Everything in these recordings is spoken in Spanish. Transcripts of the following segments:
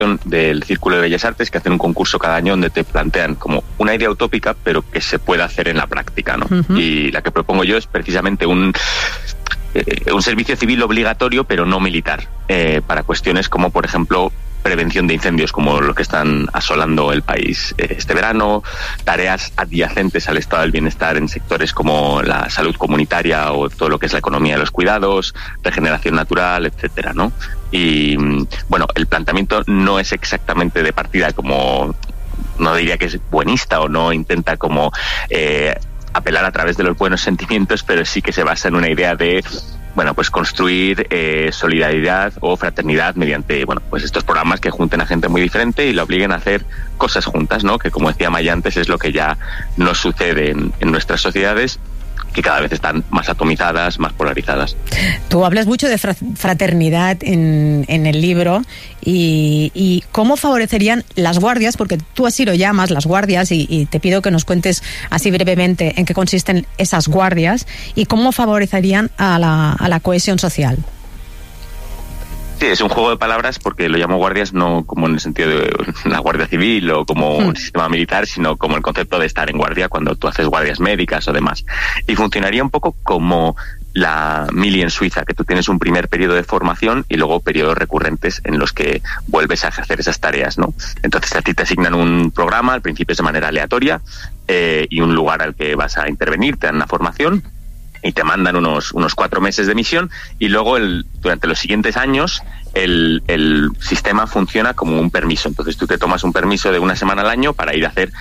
del Círculo de Bellas Artes, que hacen un concurso cada año donde te plantean como una idea utópica, pero que se puede hacer en la práctica, ¿no? Uh-huh. Y la que propongo yo es precisamente un servicio civil obligatorio, pero no militar, para cuestiones como, por ejemplo, prevención de incendios, como lo que están asolando el país este verano, tareas adyacentes al estado del bienestar en sectores como la salud comunitaria o todo lo que es la economía de los cuidados, regeneración natural, etcétera, ¿no? Y bueno, el planteamiento no es exactamente de partida como, no diría que es buenista o no intenta como apelar a través de los buenos sentimientos, pero sí que se basa en una idea de, bueno, pues construir solidaridad o fraternidad mediante, bueno, pues estos programas que junten a gente muy diferente y la obliguen a hacer cosas juntas, ¿no? Que, como decía Maya antes, es lo que ya no sucede en nuestras sociedades, que cada vez están más atomizadas, más polarizadas. Tú hablas mucho de fraternidad en el libro y cómo favorecerían las guardias, porque tú así lo llamas, las guardias, y te pido que nos cuentes así brevemente en qué consisten esas guardias y cómo favorecerían a la cohesión social. Sí, es un juego de palabras porque lo llamo guardias no como en el sentido de la guardia civil o como un sistema militar, sino como el concepto de estar en guardia cuando tú haces guardias médicas o demás. Y funcionaría un poco como la mili en Suiza, que tú tienes un primer periodo de formación y luego periodos recurrentes en los que vuelves a ejercer esas tareas, ¿no? Entonces a ti te asignan un programa, al principio es de manera aleatoria, y un lugar al que vas a intervenir, te dan una formación y te mandan unos 4 meses de misión, y luego durante los siguientes años el sistema funciona como un permiso. Entonces tú te tomas un permiso de 1 semana al año para ir a hacer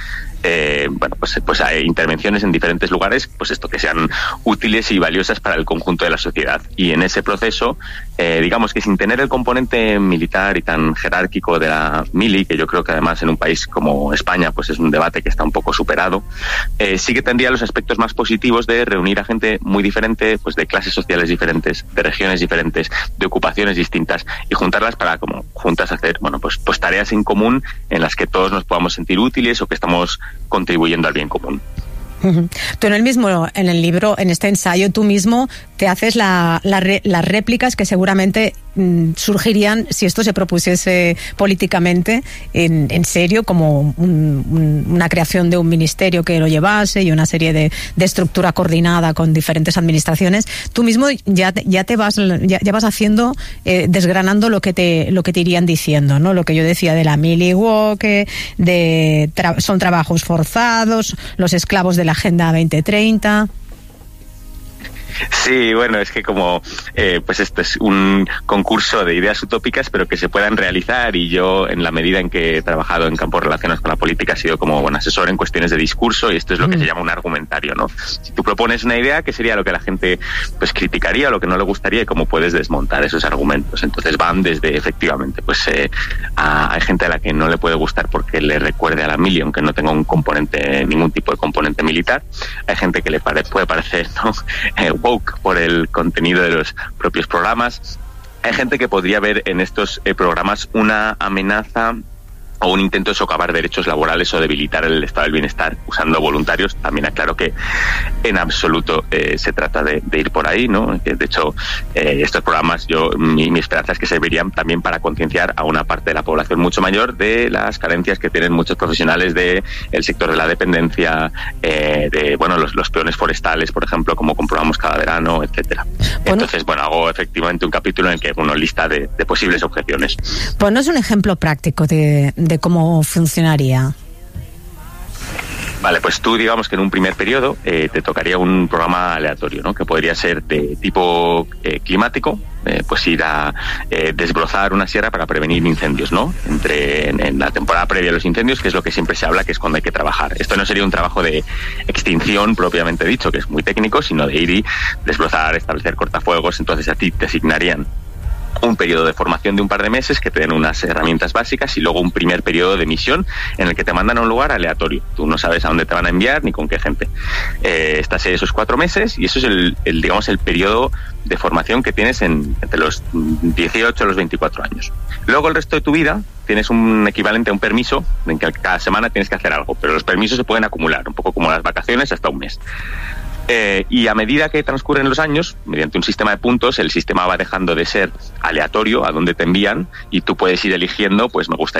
pues hay intervenciones en diferentes lugares, pues esto, que sean útiles y valiosas para el conjunto de la sociedad. Y en ese proceso, digamos que sin tener el componente militar y tan jerárquico de la mili, que yo creo que además en un país como España pues es un debate que está un poco superado, sí que tendría los aspectos más positivos de reunir a gente muy diferente, pues de clases sociales diferentes, de regiones diferentes, de ocupaciones distintas, y juntarlas para como juntas hacer, bueno, pues tareas en común en las que todos nos podamos sentir útiles o que estamos contribuyendo al bien común. Tú en el libro, en este ensayo, tú mismo te haces las réplicas que seguramente surgirían si esto se propusiese políticamente en serio, como una creación de un ministerio que lo llevase y una serie de estructura coordinada con diferentes administraciones. Tú mismo ya vas haciendo, desgranando lo que te irían diciendo, ¿no? Lo que yo decía de la miliwoke, son trabajos forzados, los esclavos de la Agenda 2030. Sí, bueno, es que como pues esto es un concurso de ideas utópicas pero que se puedan realizar, y yo, en la medida en que he trabajado en campos relacionados con la política, he sido como un asesor en cuestiones de discurso, y esto es lo que se llama un argumentario, ¿no? Si tú propones una idea, ¿qué sería lo que la gente pues criticaría o lo que no le gustaría, y cómo puedes desmontar esos argumentos? Entonces van desde, efectivamente, pues hay gente a la que no le puede gustar porque le recuerde a la mili, aunque no tenga ningún tipo de componente militar. Hay gente que le puede parecer, ¿no?, woke por el contenido de los propios programas. Hay gente que podría ver en estos programas una amenaza o un intento de socavar derechos laborales o debilitar el estado del bienestar usando voluntarios. También aclaro que en absoluto se trata de ir por ahí, ¿no? De hecho, estos programas, mi esperanza es que servirían también para concienciar a una parte de la población mucho mayor de las carencias que tienen muchos profesionales del sector de la dependencia, de los peones forestales, por ejemplo, como comprobamos cada verano, etcétera. Entonces, hago efectivamente un capítulo en el que uno lista de posibles objeciones. Ponnos un ejemplo práctico de cómo funcionaría. Vale, pues tú, digamos que en un primer periodo te tocaría un programa aleatorio, ¿no? Que podría ser de tipo climático, pues ir a desbrozar una sierra para prevenir incendios, ¿no? En la temporada previa a los incendios, que es lo que siempre se habla, que es cuando hay que trabajar. Esto no sería un trabajo de extinción propiamente dicho, que es muy técnico, sino de ir y desbrozar, establecer cortafuegos. Entonces a ti te asignarían un periodo de formación de un par de meses que te den unas herramientas básicas, y luego un primer periodo de misión en el que te mandan a un lugar aleatorio. Tú no sabes a dónde te van a enviar ni con qué gente. Estás esos 4 meses, y eso es el periodo de formación que tienes entre los 18 a los 24 años. Luego el resto de tu vida tienes un equivalente a un permiso en que cada semana tienes que hacer algo, pero los permisos se pueden acumular, un poco como las vacaciones, hasta un mes. Y a medida que transcurren los años, mediante un sistema de puntos, el sistema va dejando de ser aleatorio a dónde te envían y tú puedes ir eligiendo, pues me gustaría